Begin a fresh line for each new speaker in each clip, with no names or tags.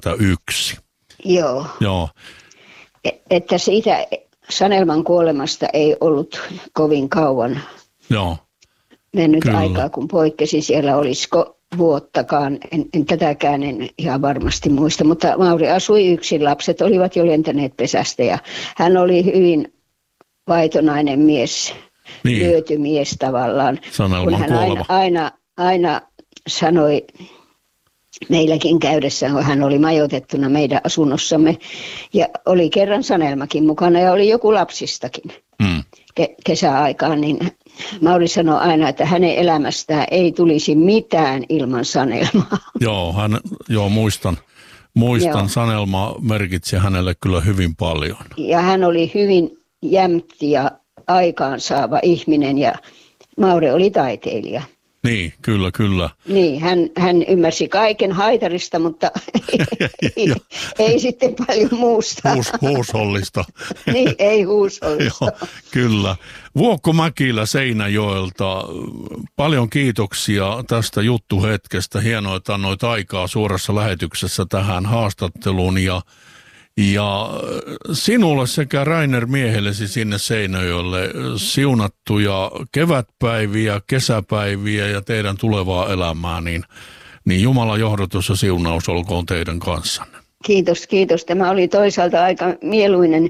1981.
Joo.
Joo.
Että siitä Sanelman kuolemasta ei ollut kovin kauan
Joo.
mennyt
Kyllä.
aikaa, kun poikkesin. Siellä olisiko vuottakaan, en tätäkään en ihan varmasti muista, mutta Mauri asui yksin, lapset olivat jo lentäneet pesästä ja hän oli hyvin vaitonainen mies, lyöty mies tavallaan,
Sanelman
kun hän aina sanoi meilläkin käydessä, kun hän oli majoitettuna meidän asunnossamme ja oli kerran Sanelmakin mukana ja oli joku lapsistakin kesäaikaan, niin Mauri sanoi aina, että hänen elämästään ei tulisi mitään ilman Sanelmaa.
Joo, muistan. Joo. Sanelma merkitsi hänelle kyllä hyvin paljon.
Ja hän oli hyvin jämpti ja aikaansaava ihminen ja Mauri oli taiteilija.
Niin, kyllä.
Niin, hän ymmärsi kaiken haitarista, mutta ei sitten paljon muusta.
Huushollista.
Niin, ei huushollista.
Joo, kyllä. Vuokko Mäkilä Seinäjoelta, paljon kiitoksia tästä juttuhetkestä. Hienoa, että annoit aikaa suorassa lähetyksessä tähän haastatteluun ja sinulle sekä Rainer miehellesi sinne Seinäjoelle siunattuja kevätpäiviä, kesäpäiviä ja teidän tulevaa elämää, niin Jumalan johdatus ja siunaus olkoon teidän kanssanne.
Kiitos. Tämä oli toisaalta aika mieluinen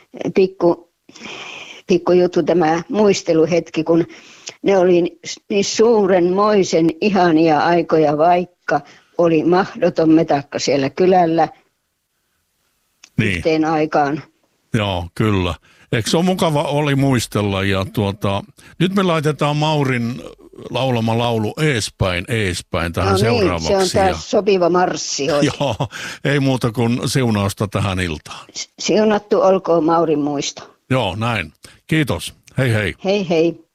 pikku juttu tämä muisteluhetki, kun ne oli niin suurenmoisen ihania aikoja, vaikka oli mahdoton metakka siellä kylällä. Yhteen aikaan.
Joo, kyllä. Eikö se ole mukava oli muistella ja nyt me laitetaan Maurin laulama laulu Eespäin tähän seuraavaksi.
Se on taas sopiva marssi.
Joo, ei muuta kuin siunausta tähän iltaan.
Siunattu olkoon Maurin muisto.
Joo, näin. Kiitos. Hei hei.
Hei hei.